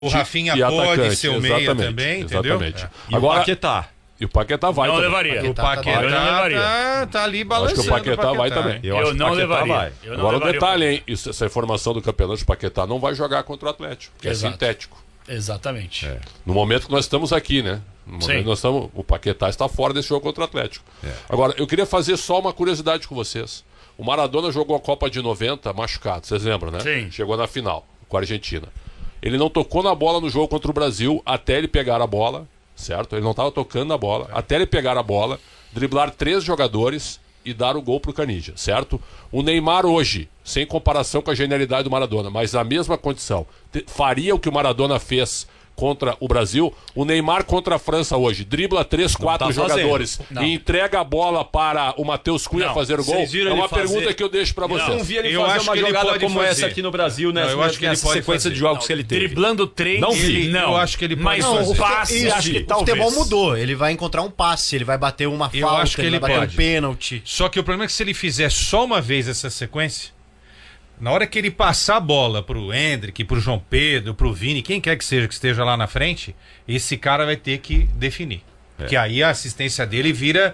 O Rafinha e pode atacante, ser o meia exatamente, também, entendeu? exatamente. E Agora, o Paquetá. e o Paquetá vai Não também. levaria. O Paquetá Eu não levaria. tá ali Acho balançando. que o Paquetá vai também. Eu Eu acho que não o Paquetá levaria. vai. Eu não Agora o levaria detalhe, hein? Essa informação do campeonato, o Paquetá não vai jogar contra o Atlético, que Exato. é sintético. Exatamente. No momento que nós estamos aqui, né? No momento Sim. que nós estamos, o Paquetá está fora desse jogo contra o Atlético. Agora, eu queria fazer só uma curiosidade com vocês. O Maradona jogou a Copa de 90 machucado, vocês lembram, né? Sim. Chegou na final com a Argentina. Ele não tocou na bola no jogo contra o Brasil até ele pegar a bola, certo? Ele não estava tocando na bola, até ele pegar a bola, driblar 3 jogadores e dar o gol pro Canija, certo? O Neymar hoje, sem comparação com a genialidade do Maradona, mas na mesma condição, faria o que o Maradona fez contra o Brasil. O Neymar contra a França hoje, dribla 3, 4 jogadores e entrega a bola para o Matheus Cunha Não. fazer o gol. Vocês viram É uma ele fazer? pergunta que eu deixo para Eu não vocês. vi ele Eu fazer acho uma que ele jogada pode como fazer. essa aqui no Brasil, né? Não, eu acho que ele nessa pode sequência fazer. de jogos que ele teve. Driblando 3, Não vi. não. Eu acho que ele pode Mas fazer. um passe, Isso, acho que o talvez. futebol mudou. Ele vai encontrar um passe, ele vai bater uma Eu falta, acho que ele vai bater pode. um pênalti. Só que o problema é que se ele fizer só uma vez essa sequência, na hora que ele passar a bola pro Hendrick, pro João Pedro, pro Vini, quem quer que seja que esteja lá na frente, esse cara vai ter que definir. Que aí a assistência dele vira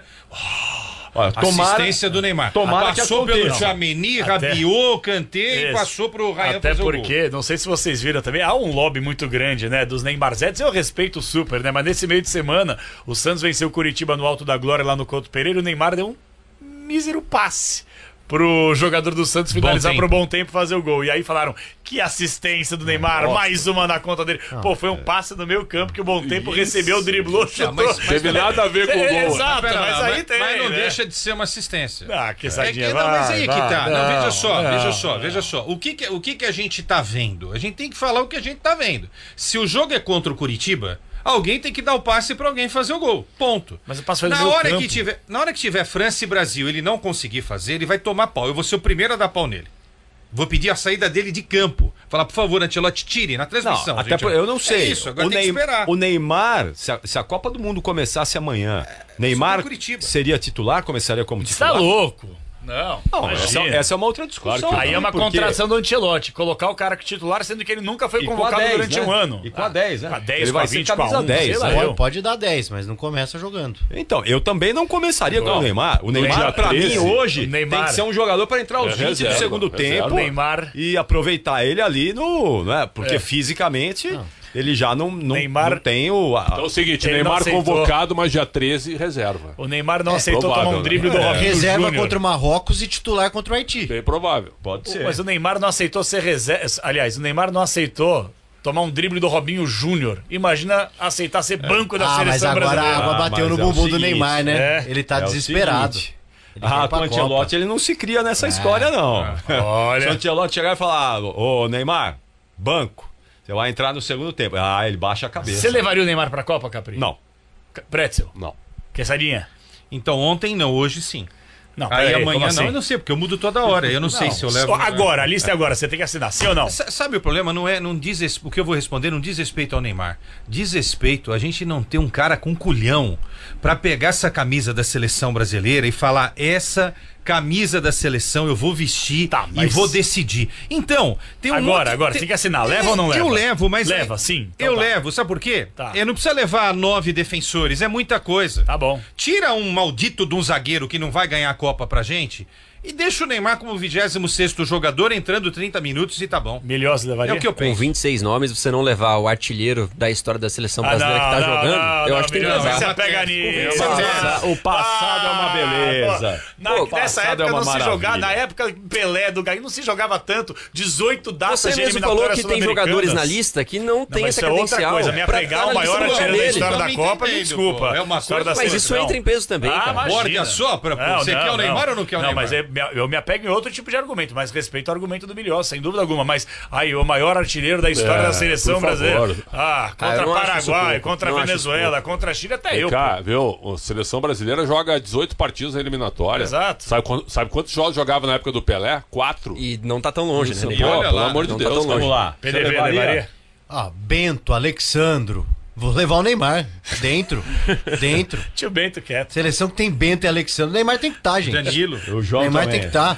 Olha, assistência do Neymar. tomara que Passou pelo aconteça. Chameni, Até- Rabiot, Kanté e Isso. passou pro Ryan Até fazer o gol. porque, não sei se vocês viram também, há um lobby muito grande, né, dos Neymarzetes, eu respeito super, né, mas nesse meio de semana, o Santos venceu o Curitiba no Alto da Glória, lá no Couto Pereira, e o Neymar deu um mísero passe pro jogador do Santos finalizar tempo. pro Bom Tempo fazer o gol. E aí falaram, que assistência do Neymar, mais uma na conta dele. Pô, foi um passe no meio campo que o Bom Tempo recebeu, driblou, chutou. mas Teve nada a ver com o gol. Exato, Pera mas lá, aí tem, mas não né? deixa de ser uma assistência. Ah, que É sadinha, que, não, mas aí que tá. Não, vai, veja só, não, veja só, veja só. O que a gente tá vendo? A gente tem que falar o que a gente tá vendo. Se o jogo é contra o Curitiba, alguém tem que dar o passe pra alguém fazer o gol. Ponto. Mas o passe foi no na meio hora campo. na hora que tiver França e Brasil, ele não conseguir fazer, ele vai tomar pau. Eu vou ser o primeiro a dar pau nele. Vou pedir a saída dele de campo. Falar, por favor, Ancelotti, tire na transmissão. Não, até gente. eu não sei. É isso, agora o, tem que esperar. o Neymar, se a Copa do Mundo começasse amanhã, Neymar sobre Curitiba. seria titular? Começaria como Você titular? tá louco? Não, Não, essa é uma outra discussão. Claro que Aí é uma Porque- contratação do Ancelotti, colocar o cara que titular, sendo que ele nunca foi E com a convocado 10, durante né? um ano. E com a 10, né? Com a 10, Ele com a vai ser 20, com a camisa 1, 10, sei lá né? eu. Pode dar 10, mas não começa jogando. Então, eu também não começaria com o Neymar. O Neymar, dia pra 13, mim, hoje, o Neymar- tem que ser um jogador para entrar aos 20 reserva, do segundo reserva. tempo O Neymar- e aproveitar ele ali no... Né? Porque fisicamente ele já não Neymar- não tem o... Então é o seguinte, Ele não Neymar aceitou. convocado, mas dia 13, reserva. O Neymar não aceitou provável, tomar um né? drible do Robinho Reserva Júnior. contra o Marrocos e titular contra o Haiti. Bem provável. Pode ser. Mas o Neymar não aceitou ser reserva. Aliás, o Neymar não aceitou tomar um drible do Robinho Júnior. Imagina aceitar ser banco da Mas seleção agora a brasileira. água bateu mas no é o bumbum do seguinte, Neymar, né? é. Ele tá É o desesperado. seguinte. Ele quer ir Com pra o Ancelotti Copa. ele não se cria nessa história, não. Se o Olha, Ancelotti chegar e falar, ô Neymar, banco, você vai entrar no segundo tempo. Ah, ele baixa a cabeça. você levaria o Neymar pra Copa, Capri? Não. Pretzel. Não. Quesadinha. Então ontem não, hoje sim. Não, Aí peraí, amanhã como não, assim? eu não sei, porque eu mudo toda hora. Eu não sei se eu levo. Só agora, a lista é agora, você tem que assinar, sim ou não? Sabe o problema? Não diz o que eu vou responder não diz respeito ao Neymar. Diz respeito a gente não ter um cara com culhão pra pegar essa camisa da seleção brasileira e falar: essa camisa da seleção eu vou vestir Tá, e mas- vou decidir. Então, tem um Agora, monte- agora, tem que assinar. Leva ou não leva? Eu levo, mas Leva, sim. Então eu tá. levo, sabe por quê? Tá. Eu não precisa levar 9 defensores, é muita coisa. Tá bom. Tira um maldito de um zagueiro que não vai ganhar a Copa pra gente e deixa o Neymar como 26º jogador entrando 30 minutos e tá bom. Milhosa levaria? É o que eu Com penso. 26 nomes, você não levar o artilheiro da história da seleção brasileira que tá jogando, eu acho que tem que Milhosa, levar. você pega nisso. O passado é uma beleza. Nessa passado época é uma não se maravilha. jogava, na época Pelé do Gaí não se jogava tanto, 18 datas Você de mesmo falou eliminatórias que tem jogadores na sul-americanas. lista que não tem mas essa isso é outra credencial. coisa, me pra apegar estar o na maior lista artilheiro da dele. história da Tamo Copa, me entendendo, desculpa. pô. É uma História coisa- da Mas isso seleção. entra em peso também, cara. imagina. Borga só, você quer o Neymar ou não quer o Neymar? Não, mas eu me apego em outro tipo de argumento, mas respeito ao argumento do Milhosa, sem dúvida alguma. Mas aí, o maior artilheiro da história da seleção por favor. brasileira. Ah, eu contra não acho isso Paraguai, pouco. contra Não acho Venezuela, isso contra a Chile, até eu. Cá, viu? A seleção brasileira joga 18 partidas na eliminatória. Exato. Sabe quantos jogos jogava na época do Pelé? 4. E não tá tão longe, né? Pô, Neymar? olha pelo lá, amor de não tá Deus. tão longe. Vamos lá. PDV Você levaria? levaria? Bento, Alexandro. Vou levar o Neymar. Dentro. Dentro. Tio Bento quieto. Seleção que tem Bento e Alexandro. O Neymar tem que estar, gente. Danilo. O O João Neymar também. tem que estar.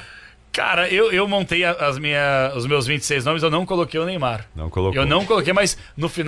Cara, eu montei os meus 26 nomes, eu não coloquei o Neymar. Não colocou. Eu não coloquei, mas no final